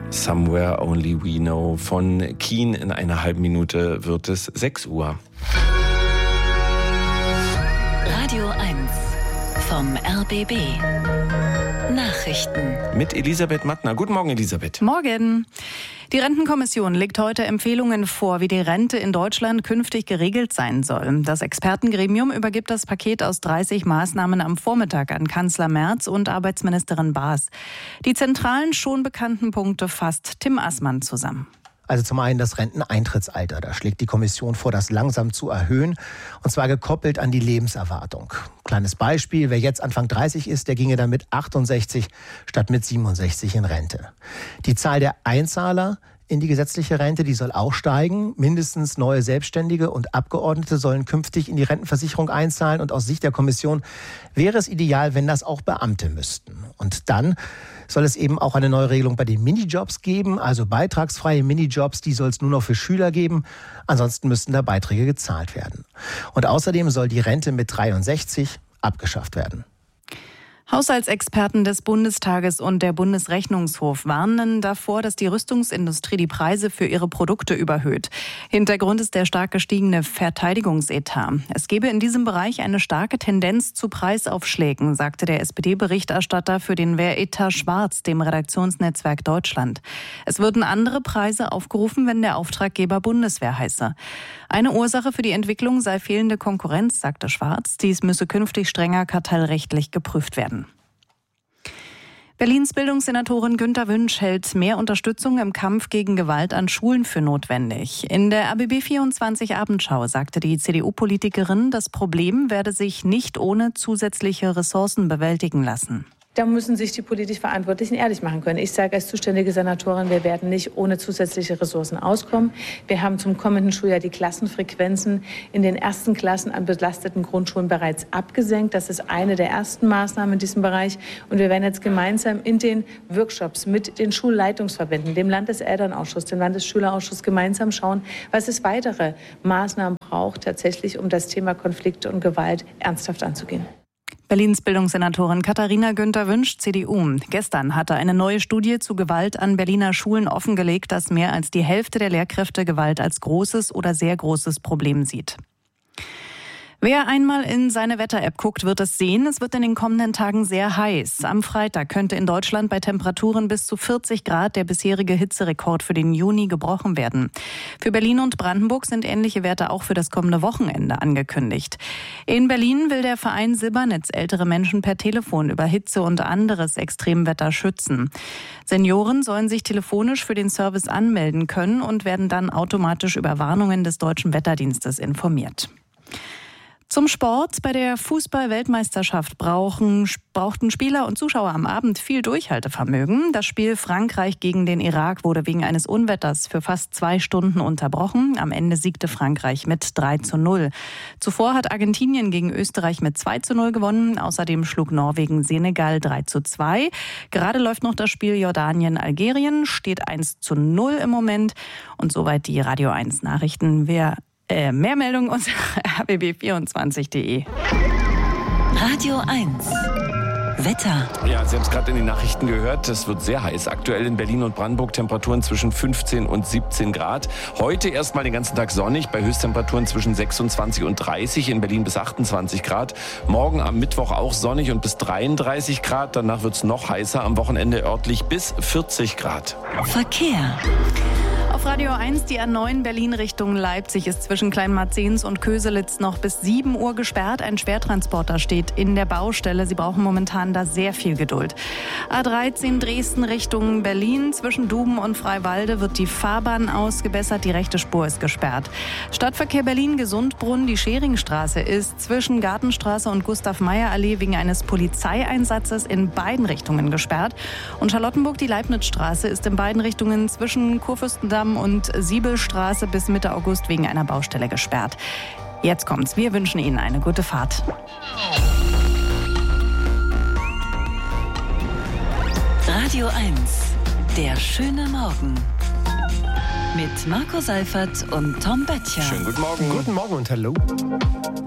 Somewhere Only We Know von Keane. In einer halben Minute wird es 6 Uhr. Radio 1 vom RBB. Nachrichten. Mit Elisabeth Mattner. Guten Morgen, Elisabeth. Morgen. Die Rentenkommission legt heute Empfehlungen vor, wie die Rente in Deutschland künftig geregelt sein soll. Das Expertengremium übergibt das Paket aus 30 Maßnahmen am Vormittag an Kanzler Merz und Arbeitsministerin Baas. Die zentralen, schon bekannten Punkte fasst Tim Assmann zusammen. Also zum einen das Renteneintrittsalter. Da schlägt die Kommission vor, das langsam zu erhöhen. Und zwar gekoppelt an die Lebenserwartung. Kleines Beispiel, wer jetzt Anfang 30 ist, der ginge dann mit 68 statt mit 67 in Rente. Die Zahl der Einzahler in die gesetzliche Rente, die soll auch steigen. Mindestens neue Selbstständige und Abgeordnete sollen künftig in die Rentenversicherung einzahlen. Und aus Sicht der Kommission wäre es ideal, wenn das auch Beamte müssten. Und dann soll es eben auch eine neue Regelung bei den Minijobs geben, also beitragsfreie Minijobs, die soll es nur noch für Schüler geben. Ansonsten müssten da Beiträge gezahlt werden. Und außerdem soll die Rente mit 63 abgeschafft werden. Haushaltsexperten des Bundestages und der Bundesrechnungshof warnen davor, dass die Rüstungsindustrie die Preise für ihre Produkte überhöht. Hintergrund ist der stark gestiegene Verteidigungsetat. Es gebe in diesem Bereich eine starke Tendenz zu Preisaufschlägen, sagte der SPD-Berichterstatter für den Wehretat Schwarz, dem Redaktionsnetzwerk Deutschland. Es würden andere Preise aufgerufen, wenn der Auftraggeber Bundeswehr heiße. Eine Ursache für die Entwicklung sei fehlende Konkurrenz, sagte Schwarz. Dies müsse künftig strenger kartellrechtlich geprüft werden. Berlins Bildungssenatorin Günter Wünsch hält mehr Unterstützung im Kampf gegen Gewalt an Schulen für notwendig. In der RBB24 Abendschau sagte die CDU-Politikerin, das Problem werde sich nicht ohne zusätzliche Ressourcen bewältigen lassen. Da müssen sich die politisch Verantwortlichen ehrlich machen können. Ich sage als zuständige Senatorin, wir werden nicht ohne zusätzliche Ressourcen auskommen. Wir haben zum kommenden Schuljahr die Klassenfrequenzen in den ersten Klassen an belasteten Grundschulen bereits abgesenkt. Das ist eine der ersten Maßnahmen in diesem Bereich. Und wir werden jetzt gemeinsam in den Workshops mit den Schulleitungsverbänden, dem Landeselternausschuss, dem Landesschülerausschuss gemeinsam schauen, was es weitere Maßnahmen braucht, tatsächlich, um das Thema Konflikte und Gewalt ernsthaft anzugehen. Berlins Bildungssenatorin Katharina Günther-Wünsch, CDU. Gestern hatte eine neue Studie zu Gewalt an Berliner Schulen offengelegt, dass mehr als die Hälfte der Lehrkräfte Gewalt als großes oder sehr großes Problem sieht. Wer einmal in seine Wetter-App guckt, wird es sehen. Es wird in den kommenden Tagen sehr heiß. Am Freitag könnte in Deutschland bei Temperaturen bis zu 40 Grad der bisherige Hitzerekord für den Juni gebrochen werden. Für Berlin und Brandenburg sind ähnliche Werte auch für das kommende Wochenende angekündigt. In Berlin will der Verein Silbernitz ältere Menschen per Telefon über Hitze und anderes Extremwetter schützen. Senioren sollen sich telefonisch für den Service anmelden können und werden dann automatisch über Warnungen des Deutschen Wetterdienstes informiert. Zum Sport. Bei der Fußball-Weltmeisterschaft brauchten Spieler und Zuschauer am Abend viel Durchhaltevermögen. Das Spiel Frankreich gegen den Irak wurde wegen eines Unwetters für fast 2 Stunden unterbrochen. Am Ende siegte Frankreich mit 3:0. Zuvor hat Argentinien gegen Österreich mit 2:0 gewonnen. Außerdem schlug Norwegen Senegal 3:2. Gerade läuft noch das Spiel Jordanien-Algerien, steht 1:0 im Moment. Und soweit die Radio 1 Nachrichten. Mehr Meldungen unter rbb24.de. Radio 1. Wetter. Ja, Sie haben es gerade in den Nachrichten gehört. Es wird sehr heiß. Aktuell in Berlin und Brandenburg Temperaturen zwischen 15 und 17 Grad. Heute erstmal den ganzen Tag sonnig, bei Höchsttemperaturen zwischen 26 und 30, in Berlin bis 28 Grad. Morgen am Mittwoch auch sonnig und bis 33 Grad. Danach wird es noch heißer, am Wochenende örtlich bis 40 Grad. Verkehr. Auf Radio 1, die A9 Berlin Richtung Leipzig ist zwischen Kleinmarzens und Köselitz noch bis 7 Uhr gesperrt. Ein Schwertransporter steht in der Baustelle. Sie brauchen momentan da sehr viel Geduld. A13 Dresden Richtung Berlin. Zwischen Duben und Freiwalde wird die Fahrbahn ausgebessert. Die rechte Spur ist gesperrt. Stadtverkehr Berlin-Gesundbrunn. Die Scheringstraße ist zwischen Gartenstraße und Gustav-Meyer-Allee wegen eines Polizeieinsatzes in beiden Richtungen gesperrt. Und Charlottenburg, die Leibnizstraße, ist in beiden Richtungen zwischen Kurfürstendamm und Siebelstraße bis Mitte August wegen einer Baustelle gesperrt. Jetzt kommt's. Wir wünschen Ihnen eine gute Fahrt. Radio 1. Der schöne Morgen. Mit Marco Seifert und Tom Böttcher. Schönen guten Morgen. Guten Morgen und hallo.